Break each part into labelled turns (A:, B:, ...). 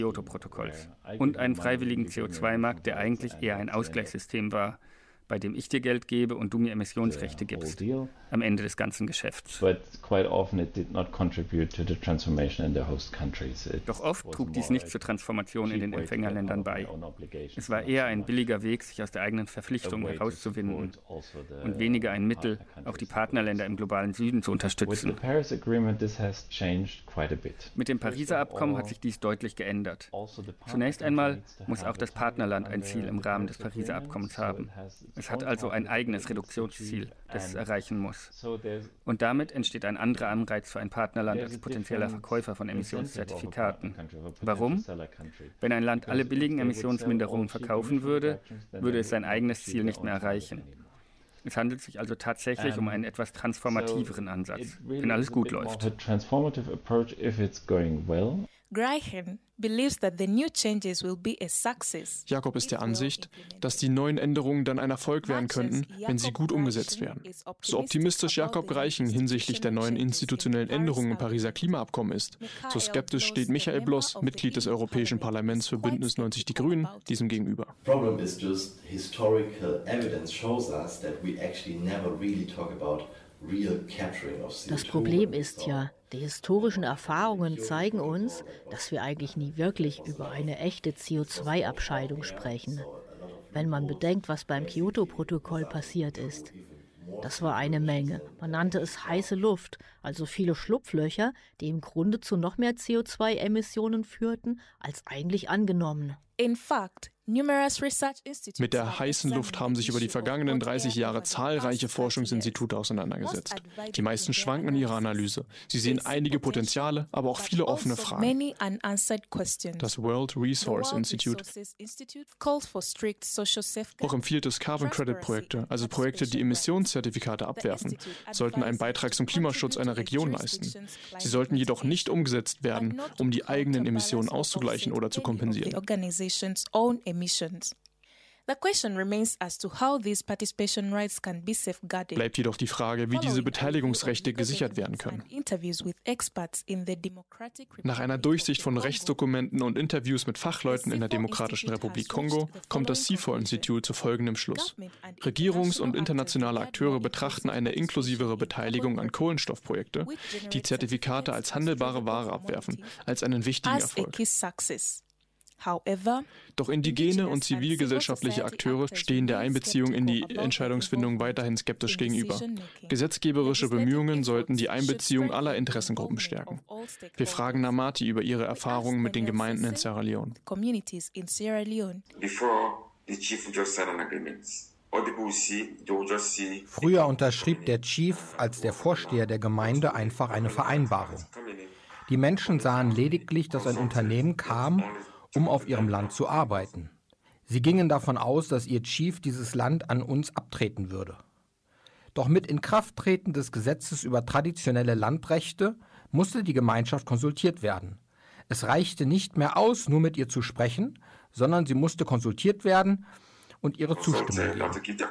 A: Kyoto-Protokolls und einen freiwilligen CO2-Markt, der eigentlich eher ein Ausgleichssystem war, bei dem ich dir Geld gebe und du mir Emissionsrechte gibst, am Ende des ganzen Geschäfts. Doch oft trug dies nicht zur Transformation in den Empfängerländern bei. Es war eher ein billiger Weg, sich aus der eigenen Verpflichtung herauszuwinden und weniger ein Mittel, auch die Partnerländer im globalen Süden zu unterstützen. Mit dem Pariser Abkommen hat sich dies deutlich geändert. Zunächst einmal muss auch das Partnerland ein Ziel im Rahmen des Pariser Abkommens haben. Es hat also ein eigenes Reduktionsziel, das es erreichen muss. Und damit entsteht ein anderer Anreiz für ein Partnerland als potenzieller Verkäufer von Emissionszertifikaten. Warum? Wenn ein Land alle billigen Emissionsminderungen verkaufen würde, würde es sein eigenes Ziel nicht mehr erreichen. Es handelt sich also tatsächlich um einen etwas transformativeren Ansatz, wenn alles gut läuft.
B: Graham believes that the new changes will be a success.
C: Jakob ist der Ansicht, dass die neuen Änderungen dann ein Erfolg werden könnten, wenn sie gut umgesetzt werden. So optimistisch Jakob Greichen hinsichtlich der neuen institutionellen Änderungen im Pariser Klimaabkommen ist, so skeptisch steht Michael Bloss, Mitglied des Europäischen Parlaments für Bündnis 90 Die Grünen, diesem gegenüber.
D: Problem is just historical evidence shows us that we actually never really talk about real capturing of CO2.
E: Das Problem ist ja, die historischen Erfahrungen zeigen uns, dass wir eigentlich nie wirklich über eine echte CO2-Abscheidung sprechen. Wenn man bedenkt, was beim Kyoto-Protokoll passiert ist. Das war eine Menge. Man nannte es heiße Luft, also viele Schlupflöcher, die im Grunde zu noch mehr CO2-Emissionen führten, als eigentlich angenommen.
B: In fact,
C: mit der heißen Luft haben sich über die vergangenen 30 Jahre zahlreiche Forschungsinstitute auseinandergesetzt. Die meisten schwanken in ihrer Analyse. Sie sehen einige Potenziale, aber auch viele offene Fragen. Das World Resource Institute auch empfiehlt es Carbon Credit Projekte, also Projekte, die Emissionszertifikate abwerfen, sollten einen Beitrag zum Klimaschutz einer Region leisten. Sie sollten jedoch nicht umgesetzt werden, um die eigenen Emissionen auszugleichen oder zu kompensieren.
B: Emissions. The question remains as to how these participation rights can be safeguarded.
C: Bleibt jedoch die Frage, wie diese Beteiligungsrechte gesichert werden können. Nach einer Durchsicht von Rechtsdokumenten und Interviews mit Fachleuten in der Demokratischen Republik Kongo kommt das CIFOR Institute zu folgendem Schluss. Regierungs- und internationale Akteure betrachten eine inklusivere Beteiligung an Kohlenstoffprojekte, die Zertifikate als handelbare Ware abwerfen, als einen wichtigen Erfolg. Doch indigene und zivilgesellschaftliche Akteure stehen der Einbeziehung in die Entscheidungsfindung weiterhin skeptisch gegenüber. Gesetzgeberische Bemühungen sollten die Einbeziehung aller Interessengruppen stärken. Wir fragen Namati über ihre Erfahrungen mit den Gemeinden in Sierra Leone.
F: Früher unterschrieb der Chief als der Vorsteher der Gemeinde einfach eine Vereinbarung. Die Menschen sahen lediglich, dass ein Unternehmen kam, um auf ihrem Land zu arbeiten. Sie gingen davon aus, dass ihr Chief dieses Land an uns abtreten würde. Doch mit Inkrafttreten des Gesetzes über traditionelle Landrechte musste die Gemeinschaft konsultiert werden. Es reichte nicht mehr aus, nur mit ihr zu sprechen, sondern sie musste konsultiert werden und ihre Zustimmung geben.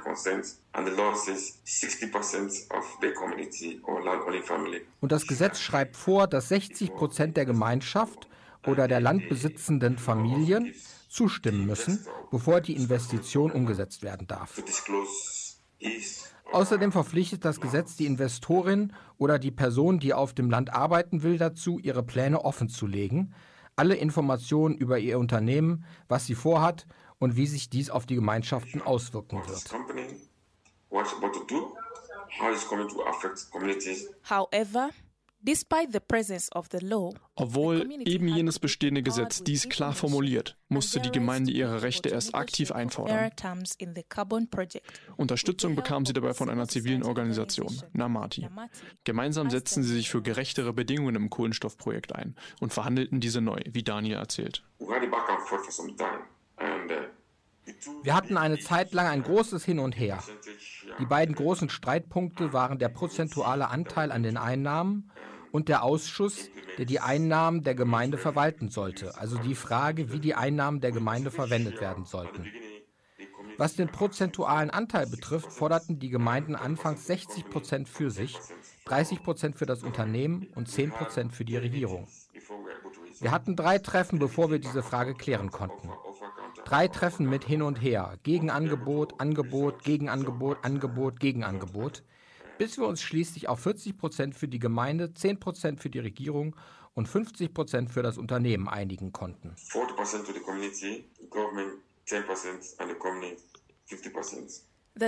F: Und das Gesetz schreibt vor, dass 60% der Gemeinschaft oder der landbesitzenden Familien zustimmen müssen, bevor die Investition umgesetzt werden darf. Außerdem verpflichtet das Gesetz die Investorin oder die Person, die auf dem Land arbeiten will, dazu, ihre Pläne offenzulegen, alle Informationen über ihr Unternehmen, was sie vorhat und wie sich dies auf die Gemeinschaften auswirken wird.
B: However, despite the presence of the law,
C: obwohl eben jenes bestehende Gesetz dies klar formuliert, musste die Gemeinde ihre Rechte erst aktiv einfordern. Unterstützung bekam sie dabei von einer zivilen Organisation, Namati. Gemeinsam setzten sie sich für gerechtere Bedingungen im Kohlenstoffprojekt ein und verhandelten diese neu, wie Daniel erzählt.
F: Wir hatten eine Zeit lang ein großes Hin und Her. Die beiden großen Streitpunkte waren der prozentuale Anteil an den Einnahmen und der Ausschuss, der die Einnahmen der Gemeinde verwalten sollte, also die Frage, wie die Einnahmen der Gemeinde verwendet werden sollten. Was den prozentualen Anteil betrifft, forderten die Gemeinden anfangs 60% für sich, 30% für das Unternehmen und 10% für die Regierung. Wir hatten 3 Treffen, bevor wir diese Frage klären konnten. 3 Treffen mit hin und her, Gegenangebot, Angebot, Gegenangebot, Angebot, Gegenangebot, bis wir uns schließlich auf 40% für die Gemeinde, 10% für die Regierung und 50% für das Unternehmen einigen konnten.
G: 40% to the community, government 10% and the company 50%.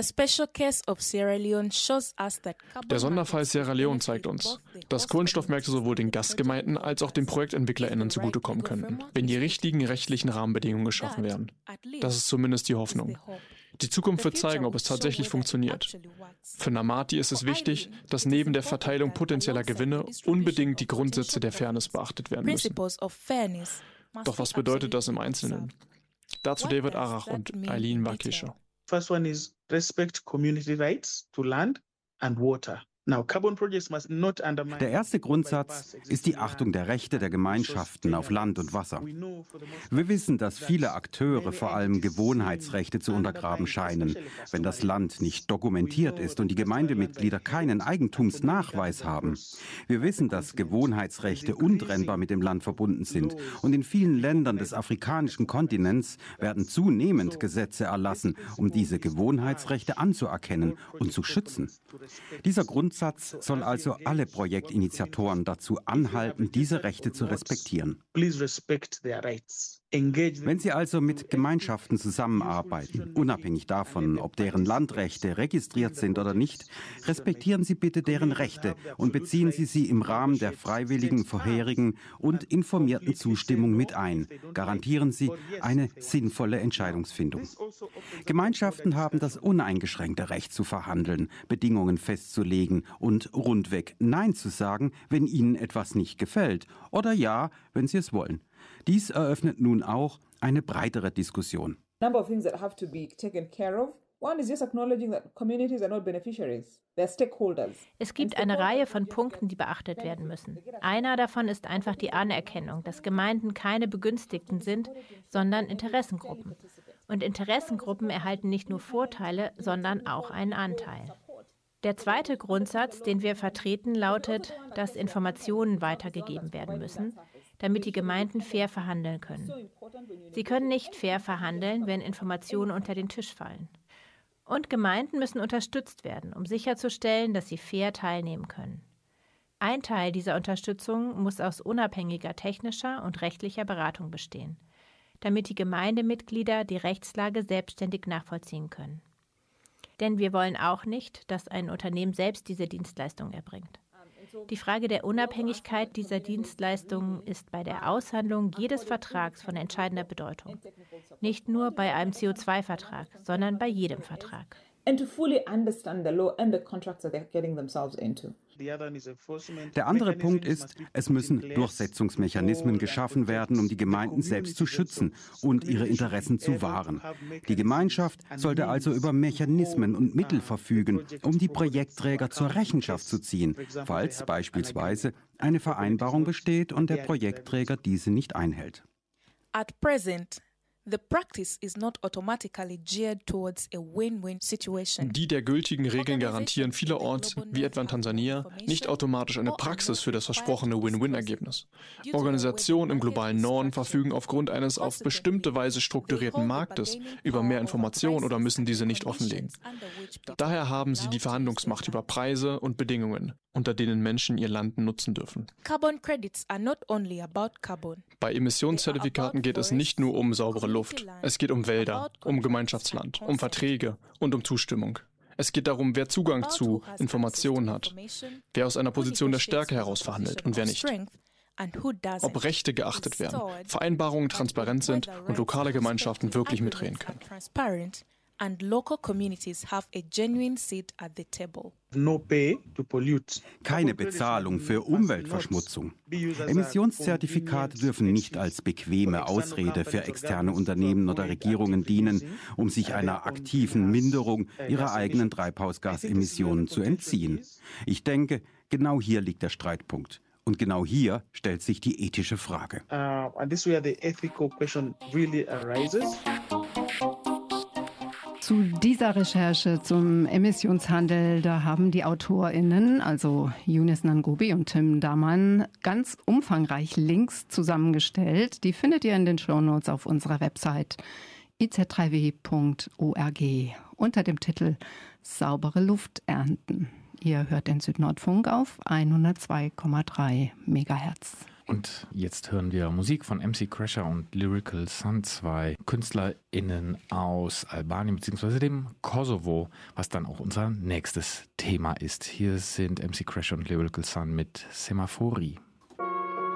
C: Der Sonderfall Sierra Leone zeigt uns, dass Kohlenstoffmärkte sowohl den Gastgemeinden als auch den ProjektentwicklerInnen zugutekommen könnten, wenn die richtigen rechtlichen Rahmenbedingungen geschaffen werden. Das ist zumindest die Hoffnung. Die Zukunft wird zeigen, ob es tatsächlich funktioniert. Für Namati ist es wichtig, dass neben der Verteilung potenzieller Gewinne unbedingt die Grundsätze der Fairness beachtet werden müssen. Doch was bedeutet das im Einzelnen? Dazu David Arach und Eileen Wakischer.
H: First one is respect community rights to land and water.
I: Der erste Grundsatz ist die Achtung der Rechte der Gemeinschaften auf Land und Wasser. Wir wissen, dass viele Akteure vor allem Gewohnheitsrechte zu untergraben scheinen, wenn das Land nicht dokumentiert ist und die Gemeindemitglieder keinen Eigentumsnachweis haben. Wir wissen, dass Gewohnheitsrechte untrennbar mit dem Land verbunden sind und in vielen Ländern des afrikanischen Kontinents werden zunehmend Gesetze erlassen, um diese Gewohnheitsrechte anzuerkennen und zu schützen. Dieser Grundsatz soll also alle Projektinitiatoren dazu anhalten, diese Rechte zu respektieren. Wenn Sie also mit Gemeinschaften zusammenarbeiten, unabhängig davon, ob deren Landrechte registriert sind oder nicht, respektieren Sie bitte deren Rechte und beziehen Sie sie im Rahmen der freiwilligen, vorherigen und informierten Zustimmung mit ein. Garantieren Sie eine sinnvolle Entscheidungsfindung. Gemeinschaften haben das uneingeschränkte Recht zu verhandeln, Bedingungen festzulegen und rundweg Nein zu sagen, wenn ihnen etwas nicht gefällt, oder Ja, wenn sie es wollen. Dies eröffnet nun auch eine breitere Diskussion.
E: Es gibt eine Reihe von Punkten, die beachtet werden müssen. Einer davon ist einfach die Anerkennung, dass Gemeinden keine Begünstigten sind, sondern Interessengruppen. Und Interessengruppen erhalten nicht nur Vorteile, sondern auch einen Anteil. Der zweite Grundsatz, den wir vertreten, lautet, dass Informationen weitergegeben werden müssen, damit die Gemeinden fair verhandeln können. Sie können nicht fair verhandeln, wenn Informationen unter den Tisch fallen. Und Gemeinden müssen unterstützt werden, um sicherzustellen, dass sie fair teilnehmen können. Ein Teil dieser Unterstützung muss aus unabhängiger technischer und rechtlicher Beratung bestehen, damit die Gemeindemitglieder die Rechtslage selbstständig nachvollziehen können. Denn wir wollen auch nicht, dass ein Unternehmen selbst diese Dienstleistung erbringt. Die Frage der Unabhängigkeit dieser Dienstleistungen ist bei der Aushandlung jedes Vertrags von entscheidender Bedeutung. Nicht nur bei einem CO2-Vertrag, sondern bei jedem Vertrag.
I: Der andere Punkt ist, es müssen Durchsetzungsmechanismen geschaffen werden, um die Gemeinden selbst zu schützen und ihre Interessen zu wahren. Die Gemeinschaft sollte also über Mechanismen und Mittel verfügen, um die Projektträger zur Rechenschaft zu ziehen, falls beispielsweise eine Vereinbarung besteht und der Projektträger diese nicht einhält.
B: At present, the practice is not automatically geared towards a win-win situation.
C: Die der gültigen Regeln garantieren vielerorts, wie etwa in Tansania, nicht automatisch eine Praxis für das versprochene Win-Win-Ergebnis. Organisationen im globalen Norden verfügen aufgrund eines auf bestimmte Weise strukturierten Marktes über mehr Informationen oder müssen diese nicht offenlegen. Daher haben sie die Verhandlungsmacht über Preise und Bedingungen, unter denen Menschen ihr Land nutzen dürfen. Bei Emissionszertifikaten geht es nicht nur um saubere Luft. Es geht um Wälder, um Gemeinschaftsland, um Verträge und um Zustimmung. Es geht darum, wer Zugang zu Informationen hat, wer aus einer Position der Stärke heraus verhandelt und wer nicht. Ob Rechte geachtet werden, Vereinbarungen transparent sind und lokale Gemeinschaften wirklich mitreden können.
B: And local communities have a genuine seat at the table.
I: Keine Bezahlung für Umweltverschmutzung. Emissionszertifikate dürfen nicht als bequeme Ausrede für externe Unternehmen oder Regierungen dienen, um sich einer aktiven Minderung ihrer eigenen Treibhausgasemissionen zu entziehen. Ich denke, genau hier liegt der Streitpunkt. Und genau hier stellt sich die ethische Frage.
H: And this is where the ethical question really arises.
J: Zu dieser Recherche zum Emissionshandel, da haben die AutorInnen, also Younes Nangobi und Tim Daman, ganz umfangreich Links zusammengestellt. Die findet ihr in den Shownotes auf unserer Website iz3w.org unter dem Titel Saubere Luft ernten. Ihr hört den Südnordfunk auf 102,3 Megahertz.
K: Und jetzt hören wir Musik von MC Crasher und Lyrical Sun, zwei KünstlerInnen aus Albanien bzw. dem Kosovo, was dann auch unser nächstes Thema ist. Hier sind MC Crasher und Lyrical Sun mit Semaphori.